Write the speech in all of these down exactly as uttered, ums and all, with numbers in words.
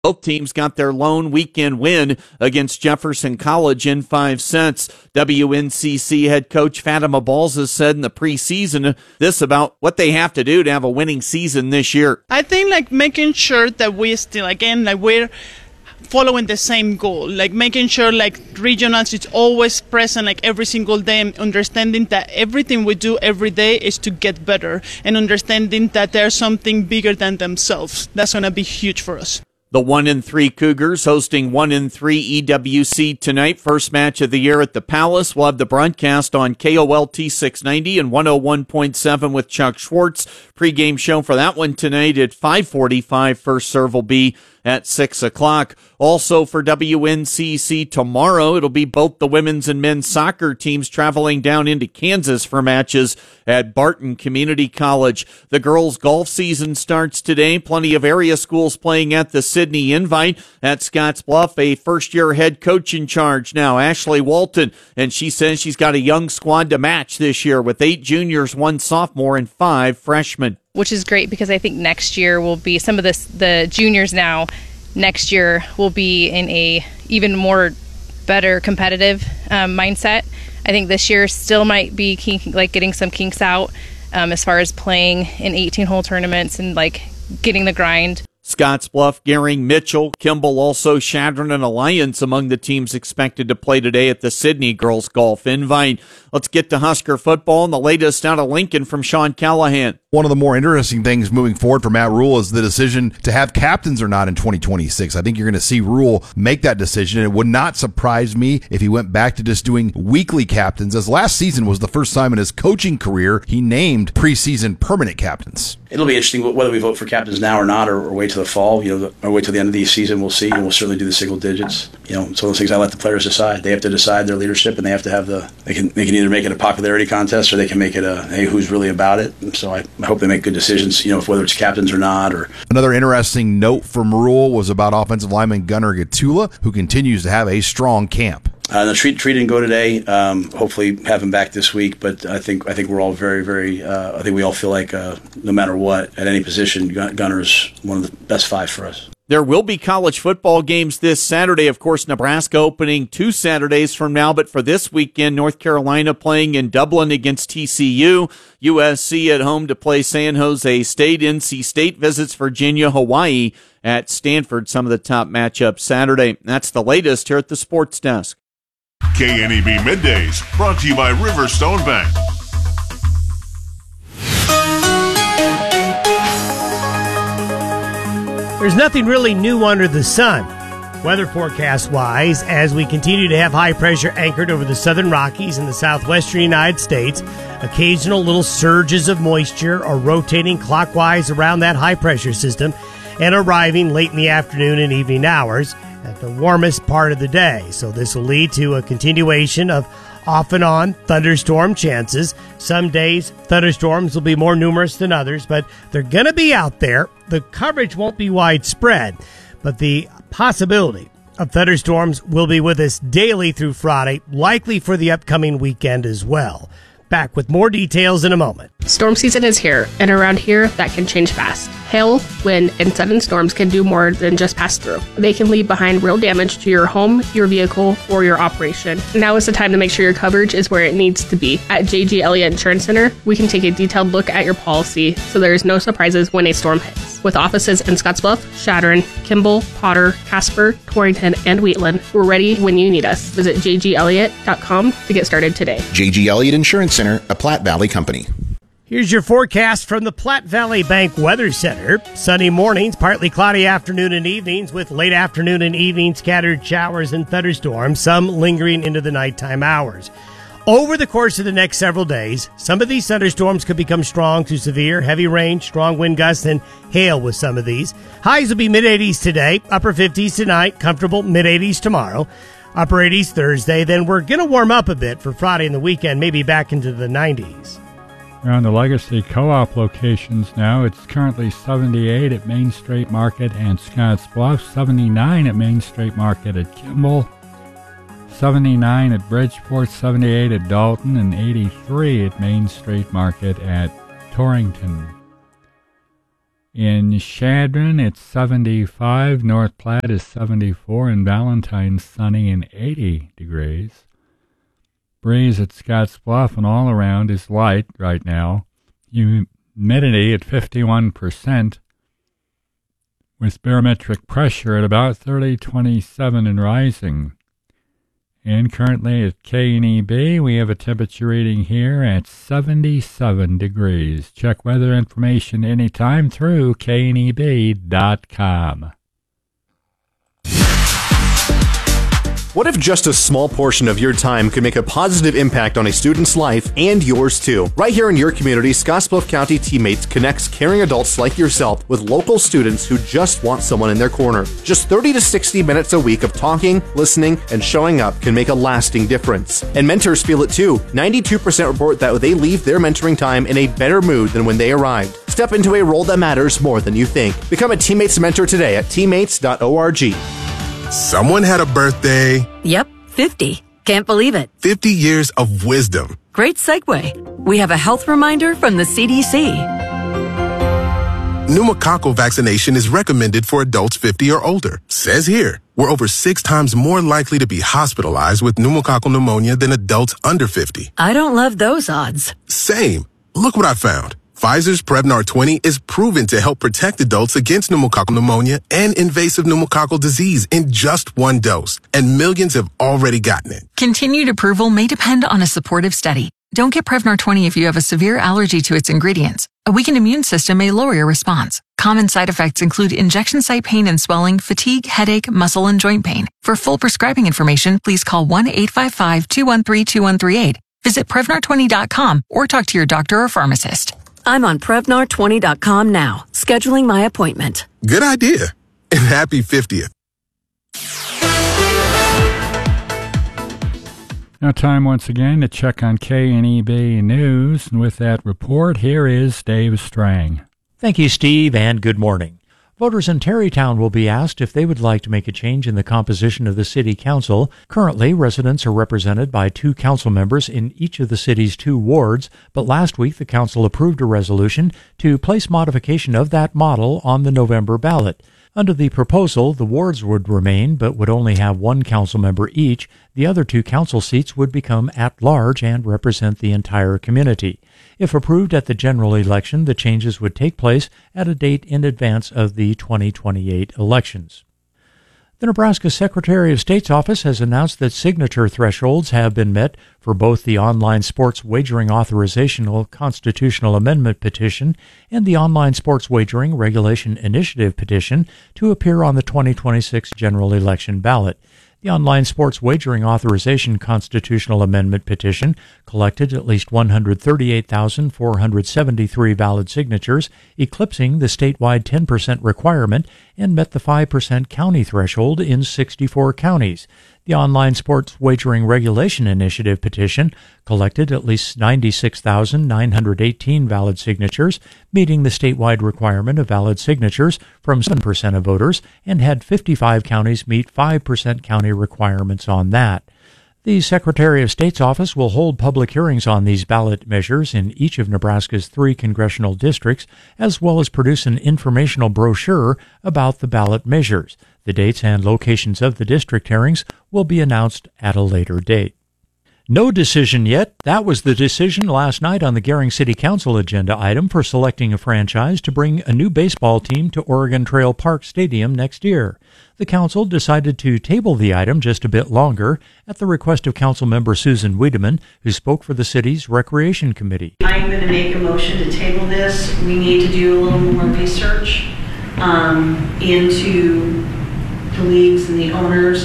Both teams got their lone weekend win against Jefferson College in five sets. W N C C head coach Fatima Balza said in the preseason this about what they have to do to have a winning season this year. I think like making sure that we still, again, like we're following the same goal, like making sure like regionals is always present like every single day, and understanding that everything we do every day is to get better, and understanding that there's something bigger than themselves. That's going to be huge for us. The one and three Cougars hosting one and three E W C tonight. First match of the year at the Palace. We'll have the broadcast on K O L T six ninety and one oh one point seven with Chuck Schwartz. Pre-game show for that one tonight at five forty-five. First serve will be at six o'clock. Also for W N C C tomorrow, it'll be both the women's and men's soccer teams traveling down into Kansas for matches at Barton Community College. The girls' golf season starts today. Plenty of area schools playing at the Sydney Invite at Scotts Bluff. A first-year head coach in charge now, Ashley Walton, and she says she's got a young squad to match this year with eight juniors, one sophomore, and five freshmen. Which is great because I think next year will be some of this, the juniors now, next year will be in a even more better competitive um, mindset. I think this year still might be kink, like getting some kinks out um, as far as playing in eighteen-hole tournaments and like getting the grind. Scotts Bluff, Gehring, Mitchell, Kimball, also Chadron and Alliance among the teams expected to play today at the Sydney Girls Golf Invite. Let's get to Husker football and the latest out of Lincoln from Sean Callahan. One of the more interesting things moving forward for Matt Rule is the decision to have captains or not in twenty twenty-six. I think you're going to see Rule make that decision, and it would not surprise me if he went back to just doing weekly captains, as last season was the first time in his coaching career he named preseason permanent captains. It'll be interesting whether we vote for captains now or not, or, or wait till the fall, you know, or wait till the end of the season. We'll see, and we'll certainly do the single digits. You know, it's one of those things I let the players decide. They have to decide their leadership, and they have to have the. They can they can either make it a popularity contest or they can make it a hey, who's really about it. And so I, I hope they make good decisions. You know, whether it's captains or not. Or another interesting note from Rule was about offensive lineman Gunnar Gatula, who continues to have a strong camp. Uh, the treat treat didn't go today. Um, hopefully, have him back this week. But I think I think we're all very very. Uh, I think we all feel like uh, no matter what, at any position, Gunner's one of the best five for us. There will be college football games this Saturday. Of course, Nebraska opening two Saturdays from now, but for this weekend, North Carolina playing in Dublin against T C U, U S C at home to play San Jose State, N C State visits Virginia, Hawaii at Stanford, some of the top matchups Saturday. That's the latest here at the Sports Desk. K N E B Middays, brought to you by Riverstone Bank. There's nothing really new under the sun, weather forecast-wise, as we continue to have high pressure anchored over the southern Rockies and the southwestern United States. Occasional little surges of moisture are rotating clockwise around that high pressure system and arriving late in the afternoon and evening hours at the warmest part of the day. So this will lead to a continuation of off and on thunderstorm chances. Some days thunderstorms will be more numerous than others, but they're going to be out there. The coverage won't be widespread, but the possibility of thunderstorms will be with us daily through Friday, likely for the upcoming weekend as well. Back with more details in a moment. Storm season is here, and around here, that can change fast. Hail, wind, and sudden storms can do more than just pass through. They can leave behind real damage to your home, your vehicle, or your operation. Now is the time to make sure your coverage is where it needs to be. At J G Elliott Insurance Center, we can take a detailed look at your policy so there is no surprises when a storm hits. With offices in Scottsbluff, Chadron, Kimball, Potter, Casper, Torrington, and Wheatland, we're ready when you need us. Visit j g elliott dot com to get started today. J G Elliott Insurance Center, a Platte Valley company. Here's your forecast from the Platte Valley Bank Weather Center. Sunny mornings, partly cloudy afternoon and evenings with late afternoon and evening scattered showers and thunderstorms, some lingering into the nighttime hours. Over the course of the next several days, some of these thunderstorms could become strong to severe, heavy rain, strong wind gusts, and hail with some of these. Highs will be mid-eighties today, upper fifties tonight, comfortable mid-eighties tomorrow, upper eighties Thursday. Then we're going to warm up a bit for Friday and the weekend, maybe back into the nineties. Around the Legacy Co-op locations now, it's currently seventy-eight at Main Street Market and Scotts Bluff, seventy-nine at Main Street Market at Kimball, seventy-nine at Bridgeport, seventy-eight at Dalton, and eighty-three at Main Street Market at Torrington. In Chadron, it's seventy-five. North Platte is seventy-four. And Valentine's sunny and eighty degrees. Breeze at Scottsbluff and all around is light right now. Humidity at fifty-one percent. With barometric pressure at about thirty twenty-seven and rising. And currently at K N E B, we have a temperature reading here at seventy-seven degrees. Check weather information anytime through K N E B dot com. What if just a small portion of your time could make a positive impact on a student's life and yours too? Right here in your community, Scottsbluff County Teammates connects caring adults like yourself with local students who just want someone in their corner. Just thirty to sixty minutes a week of talking, listening, and showing up can make a lasting difference. And mentors feel it too. ninety-two percent report that they leave their mentoring time in a better mood than when they arrived. Step into a role that matters more than you think. Become a Teammates mentor today at teammates dot org. Someone had a birthday. Yep, fifty. Can't believe it. fifty years of wisdom. Great segue. We have a health reminder from the C D C. Pneumococcal vaccination is recommended for adults fifty or older. Says here, we're over six times more likely to be hospitalized with pneumococcal pneumonia than adults under fifty. I don't love those odds. Same. Look what I found. Pfizer's Prevnar twenty is proven to help protect adults against pneumococcal pneumonia and invasive pneumococcal disease in just one dose, and millions have already gotten it. Continued approval may depend on a supportive study. Don't get Prevnar twenty if you have a severe allergy to its ingredients. A weakened immune system may lower your response. Common side effects include injection site pain and swelling, fatigue, headache, muscle, and joint pain. For full prescribing information, please call one eight five five, two one three, two one three eight. Visit Prevnar twenty dot com or talk to your doctor or pharmacist. I'm on Prevnar twenty dot com now, scheduling my appointment. Good idea. And happy fiftieth. Now time once again to check on K N E B News. And with that report, here is Dave Strang. Thank you, Steve, and good morning. Voters in Terrytown will be asked if they would like to make a change in the composition of the city council. Currently, residents are represented by two council members in each of the city's two wards, but last week the council approved a resolution to place modification of that model on the November ballot. Under the proposal, the wards would remain but would only have one council member each. The other two council seats would become at-large and represent the entire community. If approved at the general election, the changes would take place at a date in advance of the twenty twenty-eight elections. The Nebraska Secretary of State's office has announced that signature thresholds have been met for both the Online Sports Wagering Authorizational Constitutional Amendment petition and the Online Sports Wagering Regulation Initiative petition to appear on the twenty twenty-six general election ballot. The Online Sports Wagering Authorization Constitutional Amendment petition collected at least one hundred thirty-eight thousand four hundred seventy-three valid signatures, eclipsing the statewide ten percent requirement, and met the five percent county threshold in sixty-four counties. The Online Sports Wagering Regulation Initiative petition collected at least ninety-six thousand nine hundred eighteen valid signatures, meeting the statewide requirement of valid signatures from seven percent of voters, and had fifty-five counties meet five percent county requirements on that. The Secretary of State's office will hold public hearings on these ballot measures in each of Nebraska's three congressional districts, as well as produce an informational brochure about the ballot measures. The dates and locations of the district hearings will be announced at a later date. No decision yet. That was the decision last night on the Gering City Council agenda item for selecting a franchise to bring a new baseball team to Oregon Trail Park Stadium next year. The council decided to table the item just a bit longer at the request of Councilmember Susan Wiedemann, who spoke for the city's Recreation Committee. I'm going to make a motion to table this. We need to do a little more research um, into the leagues and the owners,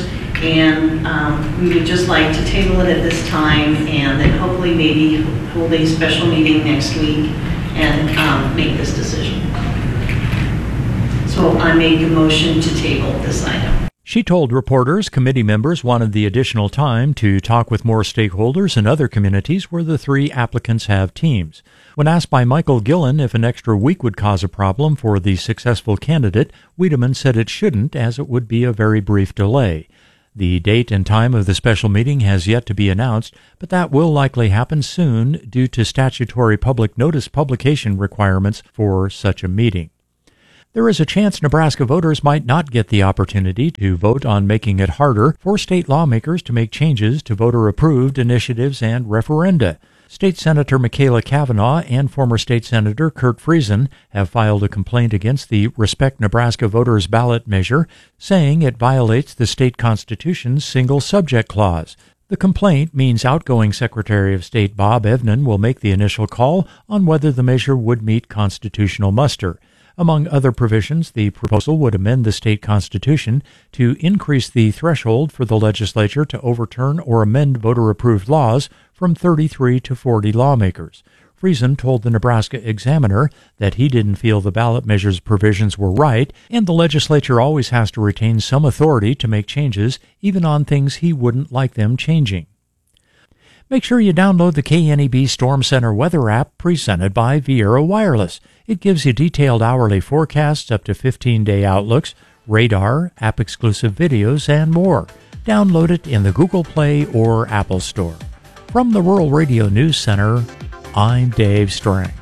and um, we would just like to table it at this time, and then hopefully maybe hold a special meeting next week and um, make this decision. So I make a motion to table this item. She told reporters committee members wanted the additional time to talk with more stakeholders in other communities where the three applicants have teams. When asked by Michael Gillen if an extra week would cause a problem for the successful candidate, Wiedemann said it shouldn't, as it would be a very brief delay. The date and time of the special meeting has yet to be announced, but that will likely happen soon due to statutory public notice publication requirements for such a meeting. There is a chance Nebraska voters might not get the opportunity to vote on making it harder for state lawmakers to make changes to voter-approved initiatives and referenda. State Senator Michaela Cavanaugh and former State Senator Kurt Friesen have filed a complaint against the Respect Nebraska Voters ballot measure, saying it violates the state constitution's single subject clause. The complaint means outgoing Secretary of State Bob Evnen will make the initial call on whether the measure would meet constitutional muster. Among other provisions, the proposal would amend the state constitution to increase the threshold for the legislature to overturn or amend voter-approved laws from thirty-three to forty lawmakers. Friesen told the Nebraska Examiner that he didn't feel the ballot measure's provisions were right, and the legislature always has to retain some authority to make changes, even on things he wouldn't like them changing. Make sure you download the K N E B Storm Center weather app presented by Viera Wireless. It gives you detailed hourly forecasts, up to fifteen-day outlooks, radar, app-exclusive videos, and more. Download it in the Google Play or Apple Store. From the Rural Radio News Center, I'm Dave Strang.